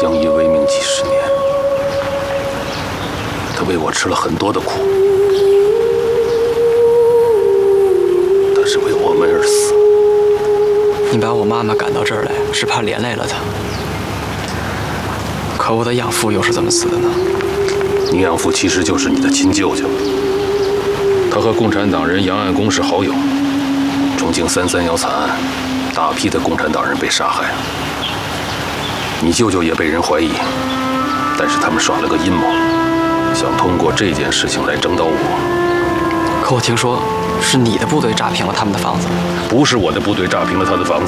相依为命几10年，他为我吃了很多的苦，他是为我们而死。 你把我妈妈赶到这儿来，是怕连累了她。可我的养父又是怎么死的呢？ 你养父其实就是你的亲舅舅，他和共产党人杨岸公是好友。重庆331惨案，大批的共产党人被杀害了，你舅舅也被人怀疑，但是他们耍了个阴谋，想通过这件事情来整倒我。 可我听说是你的部队炸平了他们的房子。 不是我的部队炸平了他的房子，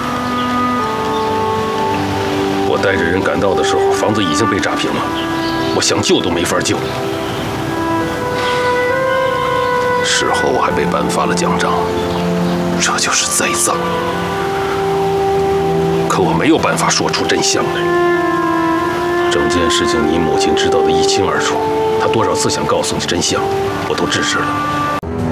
我带着人赶到的时候，房子已经被炸平了，我想救都没法救。事后我还被颁发了奖章，这就是栽赃。可我没有办法说出真相来。整件事情你母亲知道的一清二楚，她多少次想告诉你真相，我都制止了。